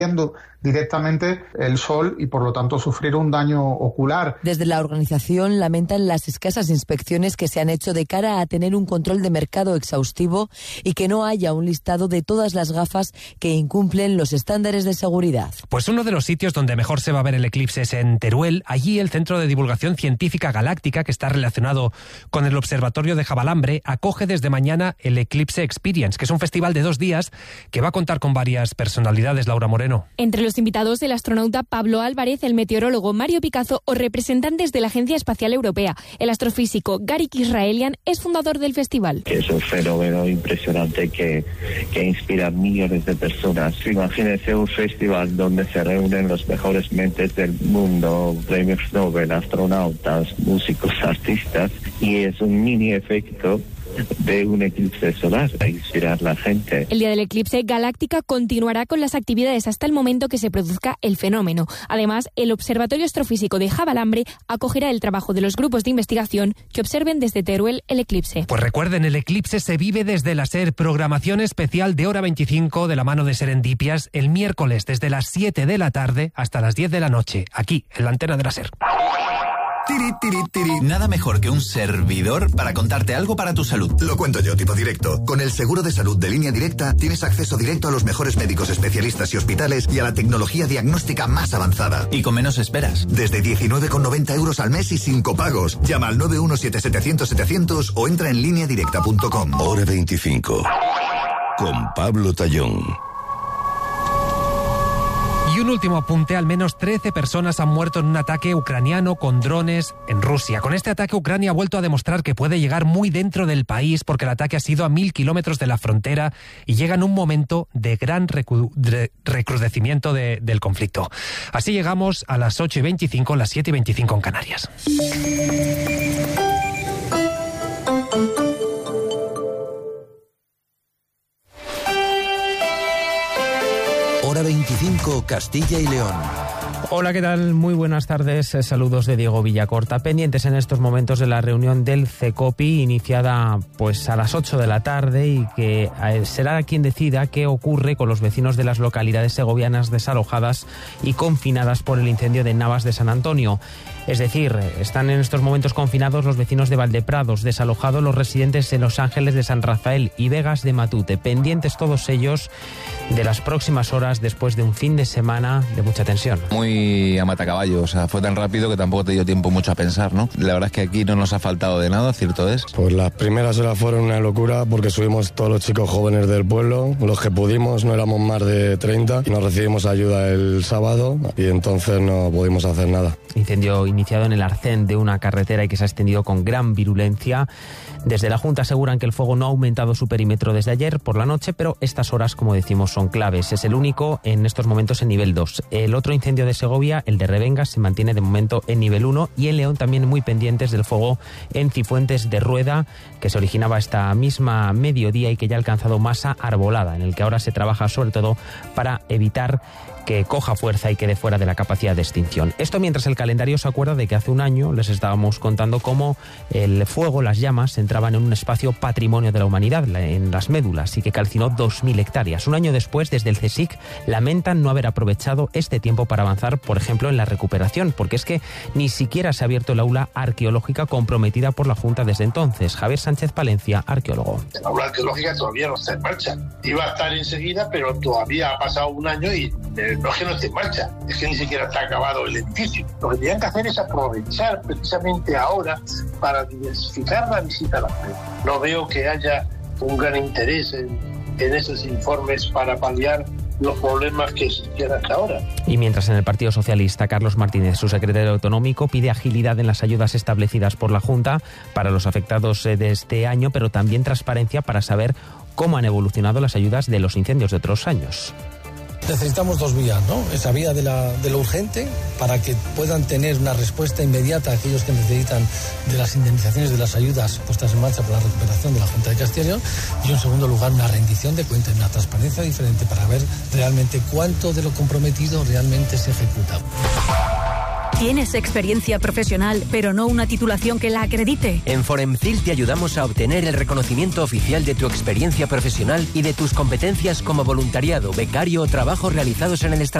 directamente el sol y por lo tanto sufrir un daño ocular. Desde la organización lamentan las escasas inspecciones que se han hecho de cara a tener un control de mercado exhaustivo y que no haya un listado de todas las gafas que incumplen los estándares de seguridad. Pues uno de los sitios donde mejor se va a ver el eclipse es en Teruel. Allí el Centro de Divulgación Científica Galáctica, que está relacionado con el Observatorio de Javalambre, acoge desde mañana el Eclipse Experience, que es un festival de 2 días que va a contar con varias personalidades. Laura Moreno. Entre los invitados, el astronauta Pablo Álvarez, el meteorólogo Mario Picazo o representantes de la Agencia Espacial Europea. El astrofísico Garik Israelian es fundador del festival. Es un fenómeno impresionante que inspira a millones de personas. Imagínense un festival donde se reúnen los mejores mentes del mundo, premios Nobel, astronautas, músicos, artistas, y es un mini efecto de un eclipse solar a inspirar a la gente. El día del eclipse, Galáctica continuará con las actividades hasta el momento que se produzca el fenómeno. Además, el Observatorio Astrofísico de Javalambre acogerá el trabajo de los grupos de investigación que observen desde Teruel el eclipse. Pues recuerden, el eclipse se vive desde la SER, programación especial de hora 25 de la mano de Serendipias el miércoles desde las 7 de la tarde hasta las 10 de la noche, aquí en la antena de la SER. Tiri, tiri, tiri. Nada mejor que un servidor para contarte algo para tu salud. Lo cuento yo, tipo directo. Con el seguro de salud de Línea Directa tienes acceso directo a los mejores médicos especialistas y hospitales y a la tecnología diagnóstica más avanzada. Y con menos esperas. Desde 19,90 euros al mes y sin copagos. Llama al 917-700-700 o entra en lineadirecta.com. Hora 25. Con Pablo Tallón. Y un último apunte, al menos 13 personas han muerto en un ataque ucraniano con drones en Rusia. Con este ataque, Ucrania ha vuelto a demostrar que puede llegar muy dentro del país porque el ataque ha sido a 1000 kilómetros de la frontera y llega en un momento de gran recrudecimiento del conflicto. Así llegamos a las 8:25, las 7:25 en Canarias. Hora 25, Castilla y León. Hola, ¿qué tal? Muy buenas tardes. Saludos de Diego Villacorta. Pendientes en estos momentos de la reunión del CECOPI, iniciada pues a las 8 de la tarde y que será quien decida qué ocurre con los vecinos de las localidades segovianas desalojadas y confinadas por el incendio de Navas de San Antonio. Es decir, están en estos momentos confinados los vecinos de Valdeprados, desalojados los residentes en Los Ángeles de San Rafael y Vegas de Matute, pendientes todos ellos de las próximas horas después de un fin de semana de mucha tensión. Muy a matacaballo, o sea, fue tan rápido que tampoco te dio tiempo mucho a pensar, ¿no? La verdad es que aquí no nos ha faltado de nada, cierto es. Pues las primeras horas fueron una locura porque subimos todos los chicos jóvenes del pueblo, los que pudimos, no éramos más de 30, y nos recibimos ayuda el sábado y entonces no pudimos hacer nada. Incendio iniciado en el arcén de una carretera y que se ha extendido con gran virulencia. Desde la Junta aseguran que el fuego no ha aumentado su perímetro desde ayer por la noche, pero estas horas, como decimos, son claves. Es el único en estos momentos en nivel 2. El otro incendio de Segovia, el de Revengas, se mantiene de momento en nivel 1 y en León también muy pendientes del fuego en Cifuentes de Rueda, que se originaba esta misma mediodía y que ya ha alcanzado masa arbolada, en el que ahora se trabaja sobre todo para evitar que coja fuerza y quede fuera de la capacidad de extinción. Esto mientras el calendario se acuerda de que hace un año les estábamos contando cómo el fuego, las llamas, entraban en un espacio patrimonio de la humanidad, en las médulas, y que calcinó 2.000 hectáreas. Un año después, desde el CSIC, lamentan no haber aprovechado este tiempo para avanzar, por ejemplo, en la recuperación, porque es que ni siquiera se ha abierto el aula arqueológica comprometida por la Junta desde entonces. Javier Sánchez Palencia, arqueólogo. La aula arqueológica todavía no está en marcha. Iba a estar enseguida, pero todavía ha pasado un año y no es que no esté en marcha, es que ni siquiera está acabado el edificio. Lo que tenían que hacer es aprovechar precisamente ahora para diversificar la visita a la fe. No veo que haya un gran interés en esos informes para paliar los problemas que existían hasta ahora. Y mientras en el Partido Socialista, Carlos Martínez, su secretario autonómico, pide agilidad en las ayudas establecidas por la Junta para los afectados de este año, pero también transparencia para saber cómo han evolucionado las ayudas de los incendios de otros años. Necesitamos dos vías, ¿no? Esa vía de lo urgente, para que puedan tener una respuesta inmediata a aquellos que necesitan de las indemnizaciones de las ayudas puestas en marcha por la recuperación de la Junta de Castilla y León, y en segundo lugar una rendición de cuentas, una transparencia diferente para ver realmente cuánto de lo comprometido realmente se ejecuta. ¿Tienes experiencia profesional, pero no una titulación que la acredite? En Foremcil te ayudamos a obtener el reconocimiento oficial de tu experiencia profesional y de tus competencias como voluntariado, becario o trabajo realizados en el extranjero.